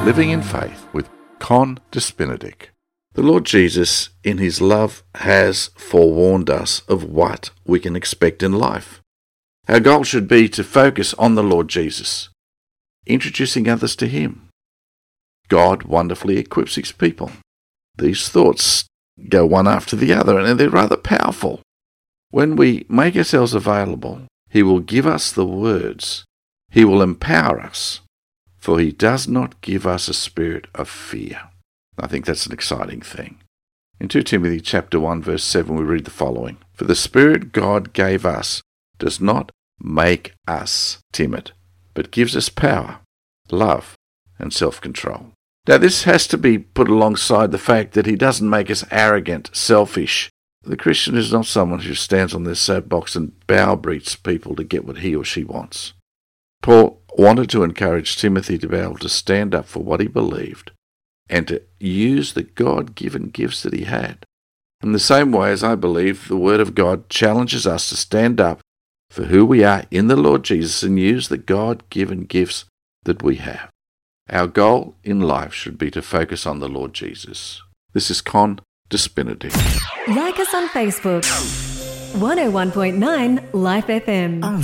Living in Faith with Con Despinadic. The Lord Jesus, in his love, has forewarned us of what we can expect in life. Our goal should be to focus on the Lord Jesus, introducing others to him. God wonderfully equips his people. These thoughts go one after the other, and they're rather powerful. When we make ourselves available, he will give us the words. He will empower us, for he does not give us a spirit of fear. I think that's an exciting thing. In 2 Timothy chapter 1, verse 7, we read the following: For the Spirit God gave us does not make us timid, but gives us power, love, and self-control. Now, this has to be put alongside the fact that he doesn't make us arrogant, selfish. The Christian is not someone who stands on their soapbox and browbeats people to get what he or she wants. Paul wanted to encourage Timothy to be able to stand up for what he believed and to use the God-given gifts that he had. In the same way as I believe the Word of God challenges us to stand up for who we are in the Lord Jesus and use the God-given gifts that we have. Our goal in life should be to focus on the Lord Jesus. This is Con Despinadic. Like us on Facebook. 101.9 Life FM.